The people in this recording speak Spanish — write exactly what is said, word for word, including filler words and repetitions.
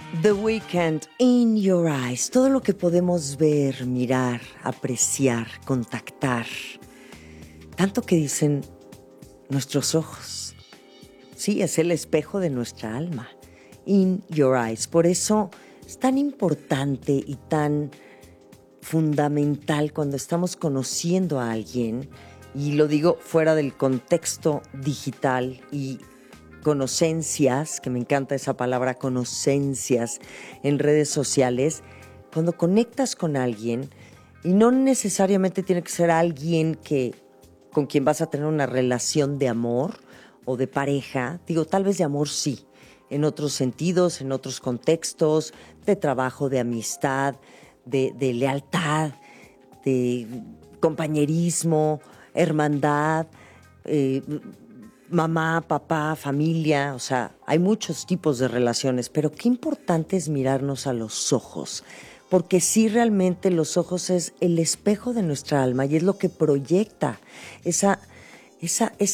The Weeknd, In Your Eyes, todo lo que podemos ver, mirar, apreciar, contactar. Tanto que dicen nuestros ojos. Sí, es el espejo de nuestra alma. In Your Eyes. Por eso es tan importante y tan fundamental cuando estamos conociendo a alguien, y lo digo fuera del contexto digital y conocencias, que me encanta esa palabra, conocencias en redes sociales, cuando conectas con alguien, y no necesariamente tiene que ser alguien que, con quien vas a tener una relación de amor o de pareja, digo, tal vez de amor sí, en otros sentidos, en otros contextos, de trabajo, de amistad, de, de lealtad, de compañerismo, hermandad, eh, mamá, papá, familia, o sea, hay muchos tipos de relaciones, pero qué importante es mirarnos a los ojos, porque sí, realmente los ojos es el espejo de nuestra alma y es lo que proyecta esa, esa, esa